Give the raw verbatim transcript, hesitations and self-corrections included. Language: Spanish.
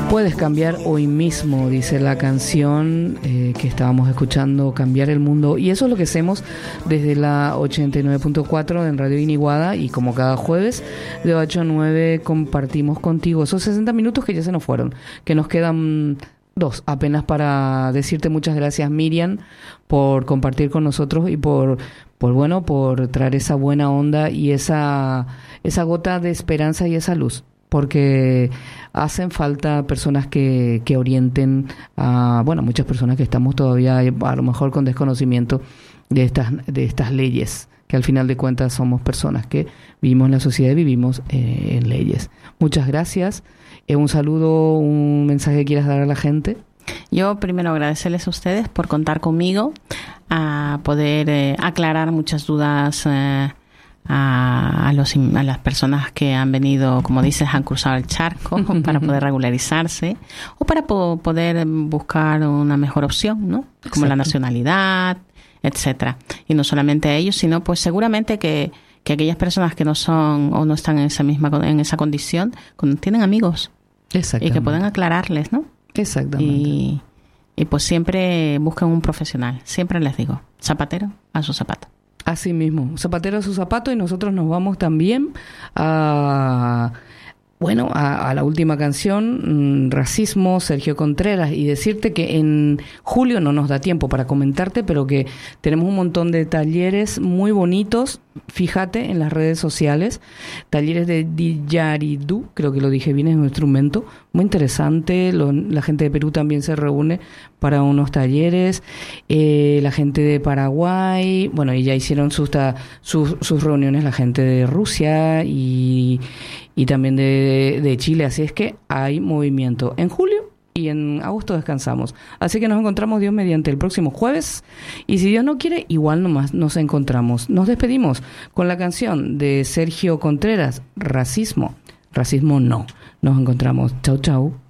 Puedes cambiar hoy mismo, dice la canción eh, que estábamos escuchando, Cambiar el Mundo. Y eso es lo que hacemos desde la ochenta y nueve punto cuatro en Radio Iniguada. Y como cada jueves, de ocho a nueve, compartimos contigo esos sesenta minutos que ya se nos fueron. Que nos quedan dos apenas para decirte muchas gracias, Miriam, por compartir con nosotros y por, por bueno, por traer esa buena onda y esa, esa gota de esperanza y esa luz. Porque hacen falta personas que, que orienten a, bueno, muchas personas que estamos todavía a lo mejor con desconocimiento de estas, de estas leyes, que al final de cuentas somos personas que vivimos en la sociedad y vivimos eh, en leyes. Muchas gracias. Eh, un saludo, un mensaje que quieras dar a la gente. Yo primero agradecerles a ustedes por contar conmigo, a poder eh, aclarar muchas dudas eh, A, a, los, a las personas que han venido, como dices, han cruzado el charco para poder regularizarse o para po- poder buscar una mejor opción, ¿no? Como Exacto. La nacionalidad, etcétera. Y no solamente a ellos, sino pues seguramente que, que aquellas personas que no son o no están en esa misma en esa condición, tienen amigos y que pueden aclararles, ¿no? Exactamente. Y, y pues siempre busquen un profesional. Siempre les digo, zapatero a su zapato. Así mismo, zapatero a su zapato, y nosotros nos vamos también a, bueno, a, a la última canción, mmm, Racismo, Sergio Contreras, y decirte que en julio no nos da tiempo para comentarte, pero que tenemos un montón de talleres muy bonitos, fíjate en las redes sociales, talleres de didgeridoo, creo que lo dije bien, es un instrumento muy interesante, lo, la gente de Perú también se reúne para unos talleres, eh, la gente de Paraguay, bueno, y ya hicieron sus, ta, sus, sus reuniones la gente de Rusia y, y también de, de Chile, así es que hay movimiento. En julio y en agosto descansamos, así que nos encontramos Dios mediante el próximo jueves, y si Dios no quiere, igual nomás nos encontramos. Nos despedimos con la canción de Sergio Contreras, Racismo, Racismo no. Nos encontramos. Chau, chau.